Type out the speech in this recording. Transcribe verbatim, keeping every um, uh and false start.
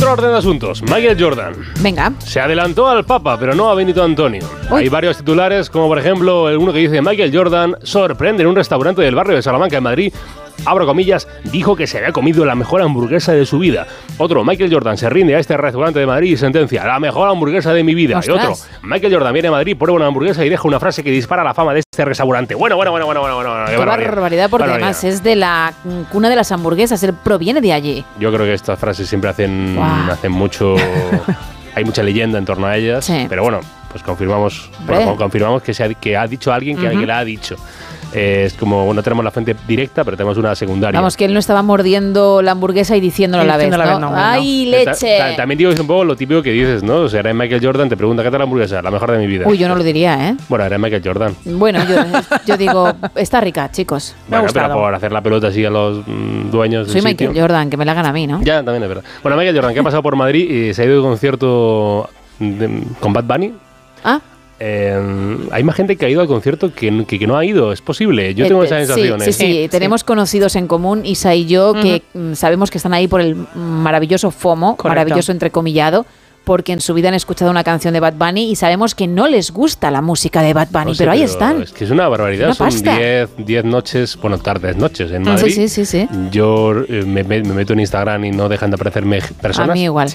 Otro orden de asuntos. Michael Jordan. Venga. Se adelantó al Papa, pero no a Benito Antonio. Uy. Hay varios titulares, como por ejemplo el uno que dice: Michael Jordan sorprende en un restaurante del barrio de Salamanca, en Madrid. Abro comillas, dijo que se había comido la mejor hamburguesa de su vida. Otro, Michael Jordan se rinde a este restaurante de Madrid y sentencia: la mejor hamburguesa de mi vida. ¡Ostras! Y otro, Michael Jordan viene a Madrid, prueba una hamburguesa y deja una frase que dispara la fama de este restaurante. Bueno, bueno, bueno, bueno, bueno, bueno. Qué, qué barbaridad, barbaridad porque barbaridad. Además es de la cuna de las hamburguesas, él proviene de allí. Yo creo que estas frases siempre hacen, wow. hacen mucho... Hay mucha leyenda en torno a ellas, sí. Pero bueno, pues confirmamos, bueno, confirmamos que, se ha, que ha dicho alguien que uh-huh. alguien la ha dicho. Eh, es como no tenemos la fuente directa, pero tenemos una secundaria. Vamos, que él no estaba mordiendo la hamburguesa y diciéndolo a la vez, ¿no? La vez no, ¡ay, no. leche! Ta, ta, también digo que es un poco lo típico que dices, ¿no? O sea, era Michael Jordan, te pregunta: ¿qué tal la hamburguesa? La mejor de mi vida. Uy, yo no lo diría, ¿eh? Bueno, era Michael Jordan. Bueno, yo, yo digo, está rica, chicos. Me bueno, ha pero por hacer la pelota así a los mmm, dueños Soy del Michael sitio. Jordan, que me la hagan a mí, ¿no? Ya, también es verdad. Bueno, Michael Jordan, que ha pasado por Madrid y se ha ido de concierto de, con Bad Bunny. Ah. Eh, hay más gente que ha ido al concierto que, que, que no ha ido, es posible. Yo tengo eh, esa sensación. Sí, sí, sí. sí. Tenemos sí. conocidos en común, Isa y yo, uh-huh. que mm, sabemos que están ahí por el maravilloso FOMO, correcto. Maravilloso entrecomillado, porque en su vida han escuchado una canción de Bad Bunny y sabemos que no les gusta la música de Bad Bunny, no sé, pero ahí pero están. Es que es una barbaridad, una son diez noches, bueno, tardes, noches en Madrid. Sí, sí, sí, sí. Yo eh, me, me meto en Instagram y no dejan de aparecerme personas. A mí igual.